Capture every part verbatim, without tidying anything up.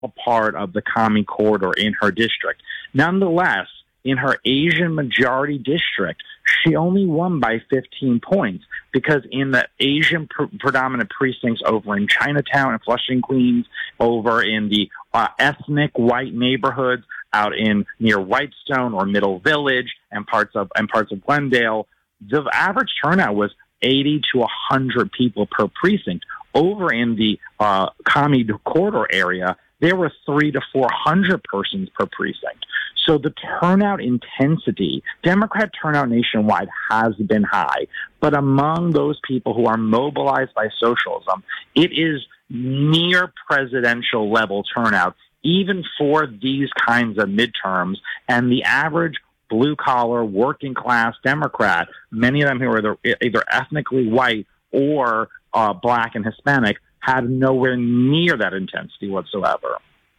part of the commie corridor in her district. Nonetheless, in her Asian majority district, she only won by fifteen points because in the Asian pr- predominant precincts over in Chinatown and Flushing, Queens, over in the uh, ethnic white neighborhoods out in near Whitestone or Middle Village and parts of and parts of Glendale, the average turnout was eighty to one hundred people per precinct. Over in the uh, commie corridor area, there were three to four hundred persons per precinct. So the turnout intensity, Democrat turnout nationwide has been high, but among those people who are mobilized by socialism, it is near presidential level turnout, even for these kinds of midterms. And the average blue-collar, working-class Democrat, many of them who are either, either ethnically white or uh, black and Hispanic, had nowhere near that intensity whatsoever.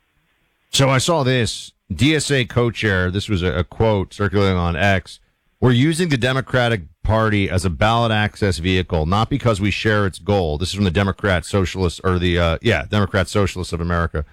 So I saw this. D S A co-chair, this was a, a quote circulating on X, we're using the Democratic Party as a ballot access vehicle, not because we share its goal. This is from the Democrat Socialists, or the, uh, yeah, Democrat Socialists of America.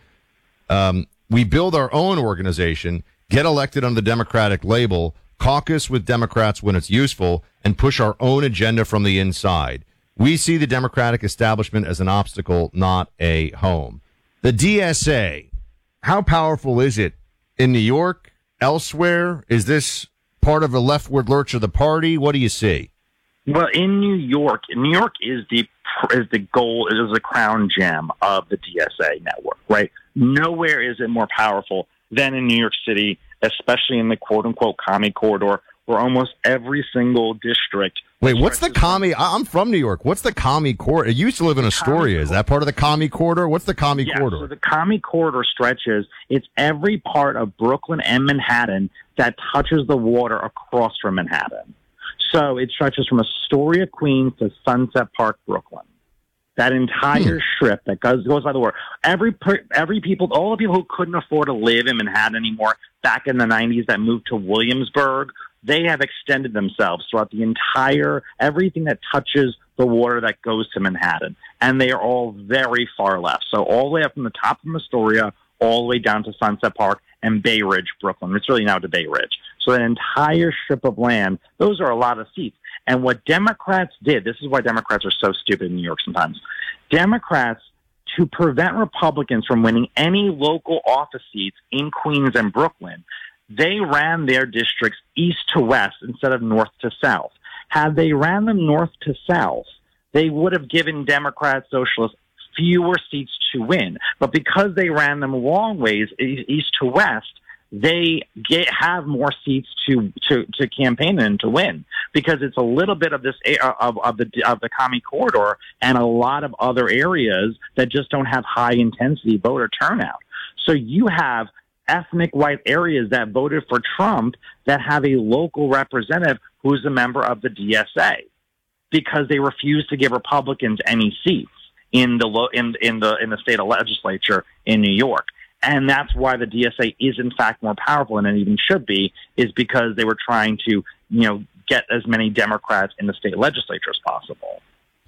Um, we build our own organization, get elected under the Democratic label, caucus with Democrats when it's useful, and push our own agenda from the inside. We see the Democratic establishment as an obstacle, not a home. The D S A, how powerful is it in New York, elsewhere? Is this part of a leftward lurch of the party? What do you see? Well, in New York, New York is the is the goal, it is the crown gem of the D S A network, right? Nowhere is it more powerful than in New York City, especially in the quote-unquote commie corridor, where almost every single district... Wait, what's the commie? I'm from New York. What's the commie corridor? I used to live in Astoria. Is that part of the commie corridor? What's the commie yeah, corridor? So the commie corridor stretches, it's every part of Brooklyn and Manhattan that touches the water across from Manhattan. So it stretches from Astoria, Queens to Sunset Park, Brooklyn. That entire hmm. strip that goes, goes by the water. Every, every people, all the people who couldn't afford to live in Manhattan anymore back in the nineties that moved to Williamsburg, they have extended themselves throughout the entire, everything that touches the water that goes to Manhattan. And they are all very far left. So all the way up from the top of Astoria, all the way down to Sunset Park and Bay Ridge, Brooklyn. It's really now to Bay Ridge. So that entire strip of land, those are a lot of seats. And what Democrats did, this is why Democrats are so stupid in New York sometimes. Democrats, to prevent Republicans from winning any local office seats in Queens and Brooklyn, they ran their districts east to west instead of north to south. Had they ran them north to south, they would have given Democrat socialists fewer seats to win. But because they ran them long ways, east to west, they get, have more seats to, to, to campaign and to win, because it's a little bit of this of, of the of the commie corridor and a lot of other areas that just don't have high intensity voter turnout. So you have ethnic white areas that voted for Trump that have a local representative who's a member of the D S A, because they refused to give Republicans any seats in the lo- in in the in the state legislature in New York. And that's why the D S A is, in fact, more powerful, and it even should be, is because they were trying to, you know, get as many Democrats in the state legislature as possible.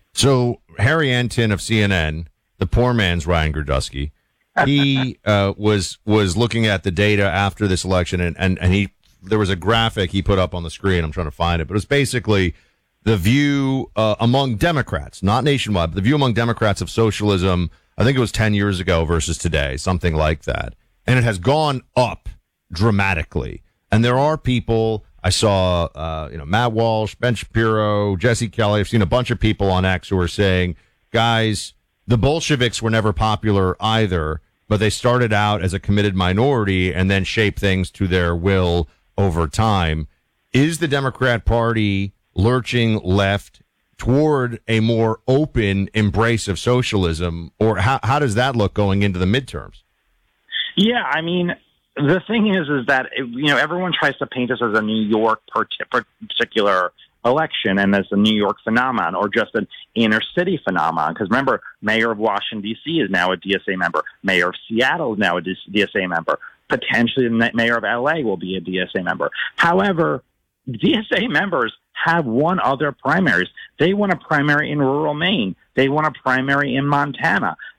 So Harry Antin of C N N, the poor man's Ryan Girdusky, he uh, was was looking at the data after this election, and, and, and he there was a graphic he put up on the screen. I'm trying to find it, but it was basically the view uh, among Democrats, not nationwide, but the view among Democrats of socialism. I think it was ten years ago versus today, something like that. And it has gone up dramatically. And there are people, I saw, uh, you know, Matt Walsh, Ben Shapiro, Jesse Kelly. I've seen a bunch of people on X who are saying, guys, the Bolsheviks were never popular either, but they started out as a committed minority and then shaped things to their will over time. Is the Democrat Party lurching left toward a more open embrace of socialism, or how how does that look going into the midterms? Yeah, I mean, the thing is, is that, you know, everyone tries to paint us as a New York particular election and as a New York phenomenon or just an inner city phenomenon. Because remember, Mayor of Washington, D C is now a D S A member. Mayor of Seattle is now a D S A member. Potentially the mayor of L A will be a D S A member. However, D S A members have won other primaries. They won a primary in rural Maine. They won a primary in Montana.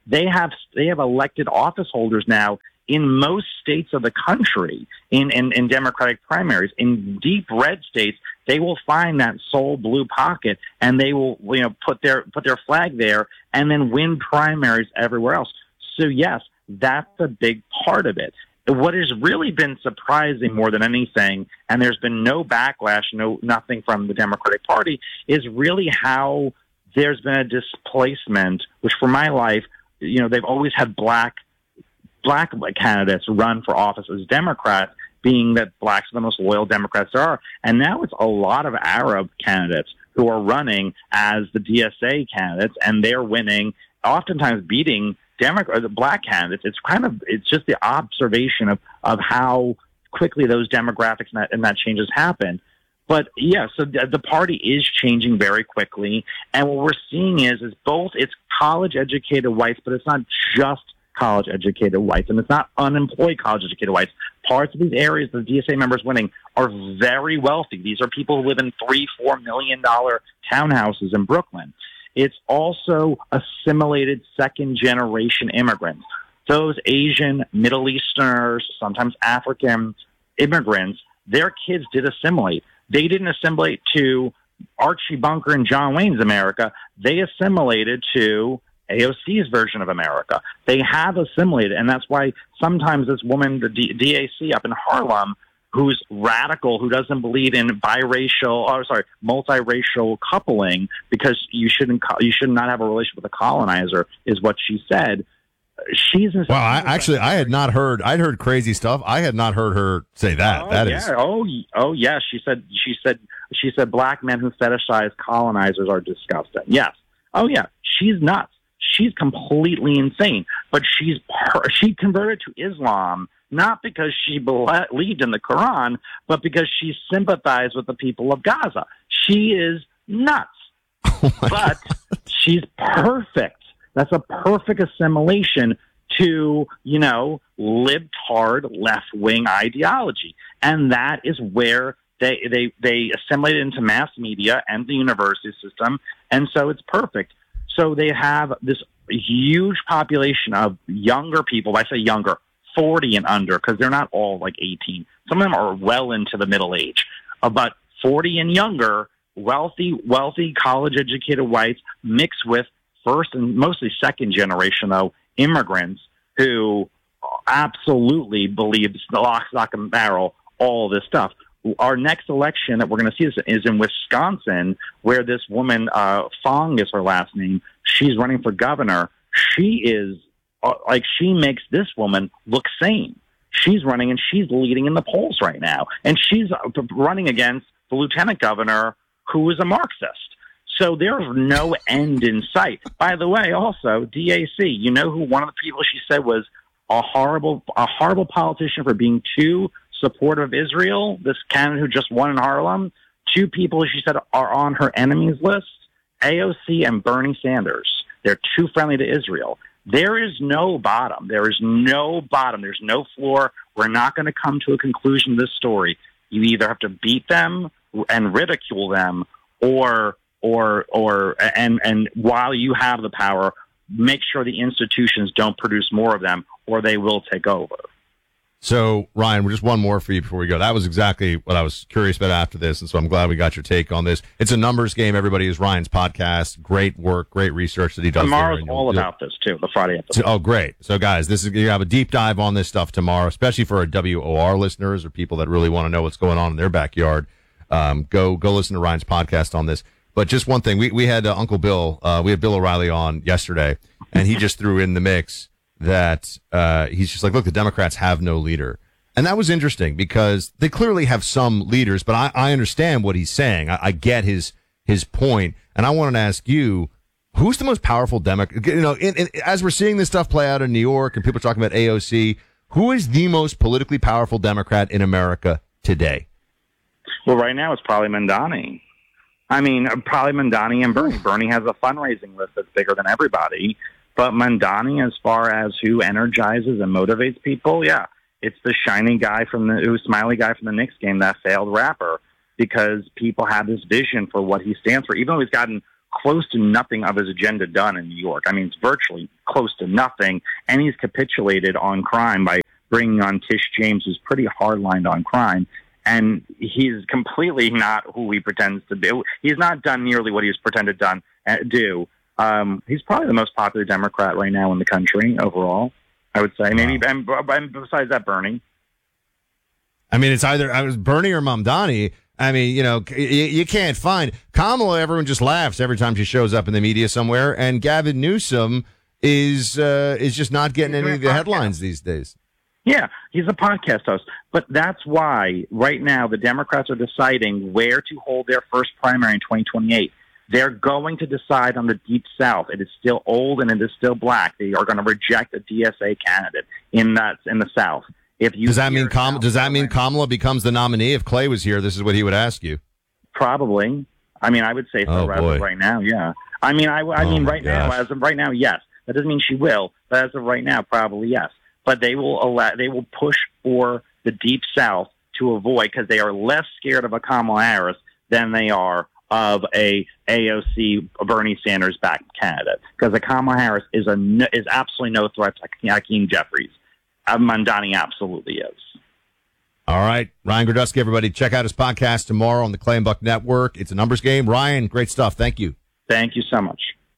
They have they have elected office holders now in most states of the country in, in, in Democratic primaries. In deep red states, they will find that sole blue pocket and they will, you know, put their put their flag there and then win primaries everywhere else. So yes, that's a big part of it. What has really been surprising more than anything, and there's been no backlash, no nothing from the Democratic Party, is really how there's been a displacement, which for my life, you know, they've always had black black candidates run for office as Democrats, being that blacks are the most loyal Democrats there are. And now it's a lot of Arab candidates who are running as the D S A candidates, and they're winning, oftentimes beating Democrat, the black candidates. It's kind of, it's just the observation of, of how quickly those demographics and that, and that changes happen. But yeah, so the, the party is changing very quickly. And what we're seeing is, is both it's college educated whites, but it's not just college educated whites, and it's not unemployed college educated whites. Parts of these areas the D S A members winning are very wealthy. These are people who live in three, four million dollar townhouses in Brooklyn. It's also assimilated second generation immigrants. Those Asian, Middle Easterners, sometimes African immigrants, their kids did assimilate. They didn't assimilate to Archie Bunker and John Wayne's America. They assimilated to A O C's version of America. They have assimilated, and that's why sometimes this woman, the D- DAC up in Harlem, who's radical, who doesn't believe in biracial, or sorry, multiracial coupling, because you shouldn't, you should not have a relationship with a colonizer, is what she said. She's well. I, actually, I had not heard. I'd heard crazy stuff. I had not heard her say that. Oh, that yeah. is. Oh, oh, yes. She said. She said. She said black men who fetishize colonizers are disgusting. Yes. Oh, yeah. She's nuts. She's completely insane. But she's she converted to Islam not because she believed in the Quran, but because she sympathized with the people of Gaza. She is nuts. Oh but God. She's perfect. That's a perfect assimilation to, you know, libtard left-wing ideology. And that is where they, they, they assimilate into mass media and the university system. And so it's perfect. So they have this huge population of younger people. I say younger, forty and under, because they're not all like eighteen. Some of them are well into the middle age. Uh, but forty and younger, wealthy, wealthy college-educated whites mixed with first and mostly second generation, though, immigrants who absolutely believe the lock, stock, and barrel, all this stuff. Our next election that we're going to see is in Wisconsin, where this woman, uh, Fong is her last name. She's running for governor. She is, uh, like, she makes this woman look sane. She's running and she's leading in the polls right now. And she's running against the lieutenant governor, who is a Marxist. So there's no end in sight. By the way, also, D A C, you know who one of the people she said was a horrible, a horrible politician for being too supportive of Israel, this candidate who just won in Harlem? Two people she said are on her enemies list, A O C and Bernie Sanders. They're too friendly to Israel. There is no bottom. There is no bottom. There's no floor. We're not going to come to a conclusion of this story. You either have to beat them and ridicule them, or or or and and while you have the power, make sure the institutions don't produce more of them, or they will take over. So, Ryan, just one more for you before we go. That was exactly what I was curious about after this, and so I'm glad we got your take on this. It's a numbers game, everybody. Is Ryan's podcast. Great work, great research that he does. Tomorrow's all about this, too, the Friday episode. Oh, great. So, guys, this is you have a deep dive on this stuff tomorrow, especially for our W O R listeners or people that really want to know what's going on in their backyard. Um, go go listen to Ryan's podcast on this. But just one thing, we, we had uh, Uncle Bill, uh, we had Bill O'Reilly on yesterday, and he just threw in the mix that uh, he's just like, look, the Democrats have no leader. And that was interesting because they clearly have some leaders, but I, I understand what he's saying. I, I get his his point, and I wanted to ask you, who's the most powerful Democrat? You know, in, in, as we're seeing this stuff play out in New York and people are talking about A O C, who is the most politically powerful Democrat in America today? Well, right now it's probably Mamdani. I mean, probably Mamdani and Bernie. Bernie has a fundraising list that's bigger than everybody. But Mamdani, as far as who energizes and motivates people, yeah, it's the shiny guy from the who smiley guy from the Knicks game, that failed rapper, because people have this vision for what he stands for. Even though he's gotten close to nothing of his agenda done in New York. I mean, it's virtually close to nothing, and he's capitulated on crime by bringing on Tish James, who's pretty hard-lined on crime, and he's completely not who he pretends to be. He's not done nearly what he's pretended to done, uh, do. Um, he's probably the most popular Democrat right now in the country overall, I would say. Maybe, and, and besides that, Bernie. I mean, it's either I was Bernie or Mamdani. I mean, you know, you, you can't find Kamala. Everyone just laughs every time she shows up in the media somewhere, and Gavin Newsom is uh, is just not getting any of the headlines these days. Yeah, he's a podcast host. But that's why right now the Democrats are deciding where to hold their first primary in twenty twenty-eight. They're going to decide on the Deep South. It is still old and it is still black. They are going to reject a D S A candidate in that in the South. If you does that mean Kam- does that mean Kamala becomes the nominee? If Clay was here, this is what he would ask you. Probably. I mean, I would say so. Oh, rather right now, yeah. I mean, I, I oh mean, right gosh. now, as of right now, yes. That doesn't mean she will, but as of right now, probably yes. But they will allow, they will push for the Deep South to avoid, because they are less scared of a Kamala Harris than they are of a A O C Bernie Sanders backed candidate. Because a Kamala Harris is a is absolutely no threat to Hakeem Jeffries. Uh, Mamdani absolutely is. All right, Ryan Grodusky, everybody, check out his podcast tomorrow on the Clay and Buck Network. It's a numbers game. Ryan, great stuff. Thank you. Thank you so much.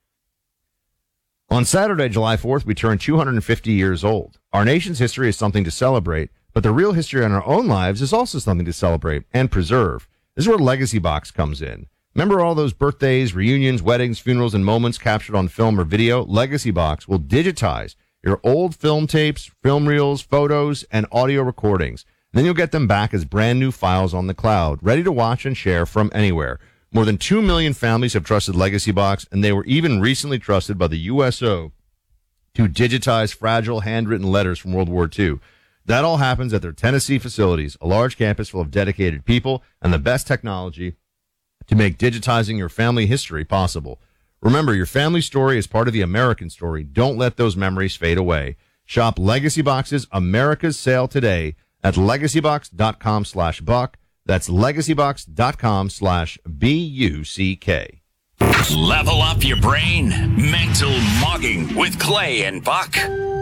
On Saturday, July fourth, we turn two hundred fifty years old. Our nation's history is something to celebrate, but the real history in our own lives is also something to celebrate and preserve. This is where Legacy Box comes in. Remember all those birthdays, reunions, weddings, funerals, and moments captured on film or video? Legacy Box will digitize your old film tapes, film reels, photos, and audio recordings. And then you'll get them back as brand new files on the cloud, ready to watch and share from anywhere. More than two million families have trusted Legacy Box, and they were even recently trusted by the U S O to digitize fragile handwritten letters from World War Two. That all happens at their Tennessee facilities, a large campus full of dedicated people and the best technology to make digitizing your family history possible. Remember, your family story is part of the American story. Don't let those memories fade away. Shop Legacy Box's America's Sale today at legacybox.com slash buck. That's legacybox.com slash B U C K. Level up your brain. Mental Mogging with Clay and Buck.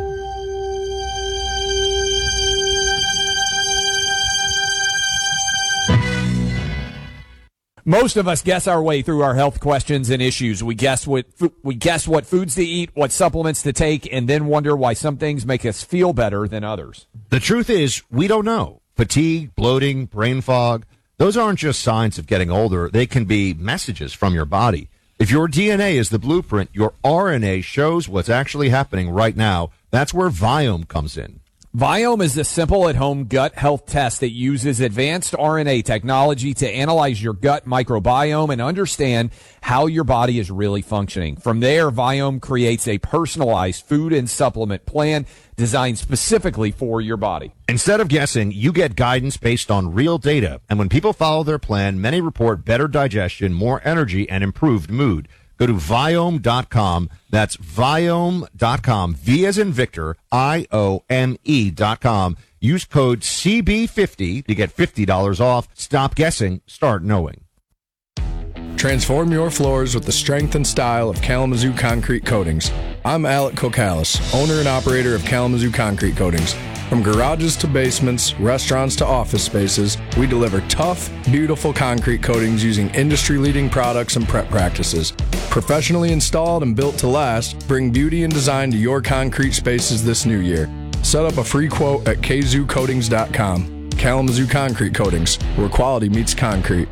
Most of us guess our way through our health questions and issues. We guess what we guess what foods to eat, what supplements to take, and then wonder why some things make us feel better than others. The truth is, we don't know. Fatigue, bloating, brain fog, those aren't just signs of getting older. They can be messages from your body. If your D N A is the blueprint, your R N A shows what's actually happening right now. That's where Viome comes in. Viome is a simple at-home gut health test that uses advanced R N A technology to analyze your gut microbiome and understand how your body is really functioning. From there, Viome creates a personalized food and supplement plan designed specifically for your body. Instead of guessing, you get guidance based on real data. And when people follow their plan, many report better digestion, more energy, and improved mood. Go to Viome dot com. That's Viome dot com. V as in Victor, I O M E dot com. Use code C B fifty to get fifty dollars off. Stop guessing. Start knowing. Transform your floors with the strength and style of Kalamazoo Concrete Coatings. I'm Alec Kokalis, owner and operator of Kalamazoo Concrete Coatings. From garages to basements, restaurants to office spaces, we deliver tough, beautiful concrete coatings using industry-leading products and prep practices. Professionally installed and built to last, bring beauty and design to your concrete spaces this new year. Set up a free quote at k zoo coatings dot com. Kalamazoo Concrete Coatings, where quality meets concrete.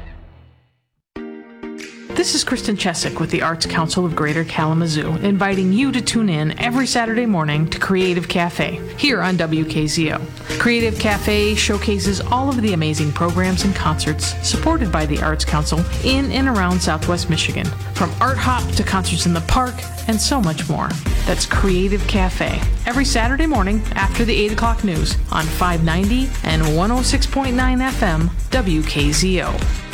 This is Kristen Chesick with the Arts Council of Greater Kalamazoo, inviting you to tune in every Saturday morning to Creative Cafe here on W K Z O. Creative Cafe showcases all of the amazing programs and concerts supported by the Arts Council in and around Southwest Michigan, from art hop to concerts in the park and so much more. That's Creative Cafe every Saturday morning after the eight o'clock news on five ninety and one oh six point nine F M W K Z O.